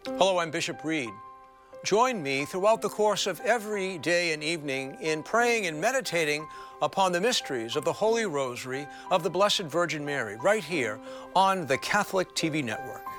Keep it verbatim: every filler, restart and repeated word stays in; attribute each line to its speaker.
Speaker 1: Hello, I'm Bishop Reed. Join me throughout the course of every day and evening in praying and meditating upon the mysteries of the Holy Rosary of the Blessed Virgin Mary, right here on the Catholic T V network.